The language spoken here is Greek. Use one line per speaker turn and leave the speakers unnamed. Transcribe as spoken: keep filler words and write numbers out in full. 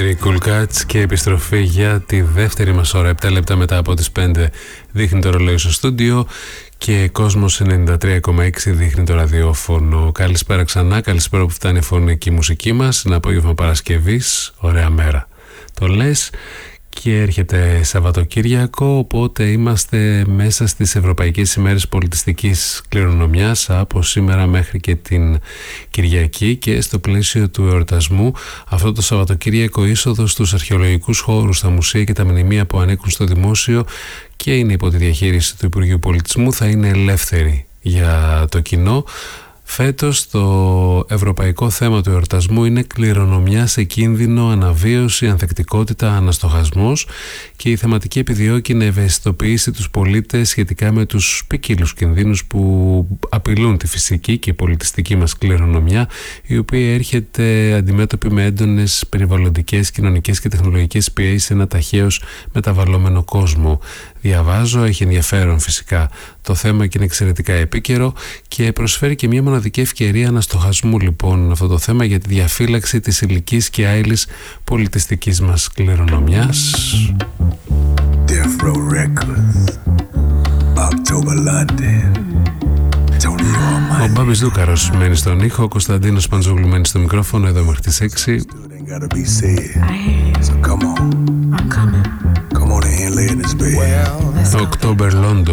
Very Cool Cats και επιστροφή για τη δεύτερη μας ώρα. Επτά λεπτά μετά από τις πέντε δείχνει το ρολόι στο στούντιο και Κόσμος ενενήντα τρία κόμμα έξι δείχνει το ραδιόφωνο. Καλησπέρα ξανά, καλησπέρα που φτάνει η φωνική μουσική μας. Ένα απόγευμα Παρασκευής, ωραία μέρα. Το λες. Και έρχεται Σαββατοκύριακο, οπότε είμαστε μέσα στις Ευρωπαϊκές ημέρες πολιτιστικής κληρονομιάς από σήμερα μέχρι και την Κυριακή, και στο πλαίσιο του εορτασμού αυτό το Σαββατοκύριακο είσοδος στους αρχαιολογικούς χώρους, στα μουσεία και τα μνημεία που ανήκουν στο δημόσιο και είναι υπό τη διαχείριση του Υπουργείου Πολιτισμού θα είναι ελεύθερη για το κοινό. Φέτος το ευρωπαϊκό θέμα του εορτασμού είναι κληρονομιά σε κίνδυνο, αναβίωση, ανθεκτικότητα, αναστοχασμός, και η θεματική επιδιώκει να ευαισθητοποιήσει τους πολίτες σχετικά με τους ποικίλους κινδύνους που απειλούν τη φυσική και πολιτιστική μας κληρονομιά, η οποία έρχεται αντιμέτωπη με έντονες περιβαλλοντικές, κοινωνικές και τεχνολογικές πιέσεις σε ένα ταχαίως μεταβαλλόμενο κόσμο. Διαβάζω, έχει ενδιαφέρον φυσικά το θέμα και είναι εξαιρετικά επίκαιρο και προσφέρει και μια μοναδική ευκαιρία αναστοχασμού λοιπόν αυτό το θέμα για τη διαφύλαξη της υλικής και άειλης πολιτιστικής μας κληρονομιάς. Ο Μπάμπης Δούκαρος μένει στον ήχο, ο Κωνσταντίνος Παντζόγλου μένει στο μικρόφωνο, εδώ μέχρι τις έξι. October London.